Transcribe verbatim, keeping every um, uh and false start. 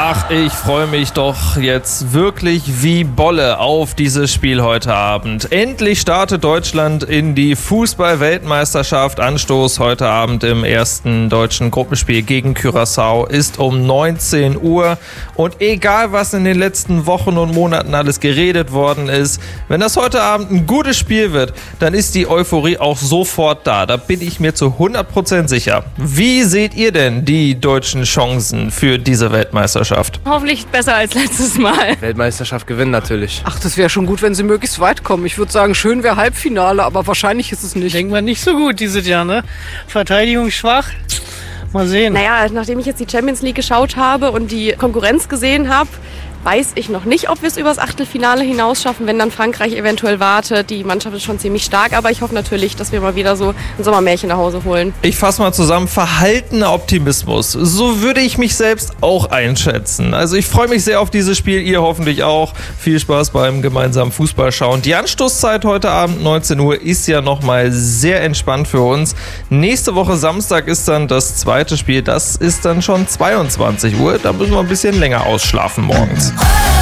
Ach, ich freue mich doch jetzt wirklich wie Bolle auf dieses Spiel heute Abend. Endlich startet Deutschland in die Fußball-Weltmeisterschaft. Anstoß heute Abend im ersten deutschen Gruppenspiel gegen Curaçao ist um neunzehn Uhr. Und egal, was in den letzten Wochen und Monaten alles geredet worden ist, wenn das heute Abend ein gutes Spiel wird, dann ist die Euphorie auch sofort da. Da bin ich mir zu hundert Prozent sicher. Wie seht ihr denn die deutschen Chancen für diese Weltmeisterschaft? Hoffentlich besser als letztes Mal. Weltmeisterschaft gewinnen natürlich. Ach, das wäre schon gut, wenn sie möglichst weit kommen. Ich würde sagen, schön wäre Halbfinale, aber wahrscheinlich ist es nicht. Denkt man nicht so gut dieses Jahr, ne? Verteidigung schwach. Mal sehen. Naja, nachdem ich jetzt die Champions League geschaut habe und die Konkurrenz gesehen habe, weiß ich noch nicht, ob wir es übers Achtelfinale hinaus schaffen, wenn dann Frankreich eventuell wartet. Die Mannschaft ist schon ziemlich stark, aber ich hoffe natürlich, dass wir mal wieder so ein Sommermärchen nach Hause holen. Ich fasse mal zusammen, verhaltener Optimismus. So würde ich mich selbst auch einschätzen. Also ich freue mich sehr auf dieses Spiel, ihr hoffentlich auch. Viel Spaß beim gemeinsamen Fußballschauen. Die Anstoßzeit heute Abend neunzehn Uhr ist ja nochmal sehr entspannt für uns. Nächste Woche Samstag ist dann das zweite Spiel. Das ist dann schon zweiundzwanzig Uhr. Da müssen wir ein bisschen länger ausschlafen morgens.